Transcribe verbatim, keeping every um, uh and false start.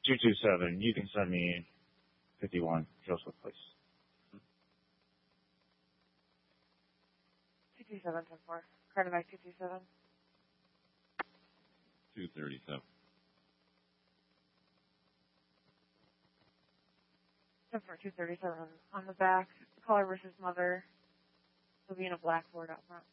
two two seven. You can send me fifty-one Joseph Place. two two seven ten four. Carter Mike two two seven. two thirty-seven. ten four two thirty-seven. On the back, caller versus mother. Will be in a blackboard out front.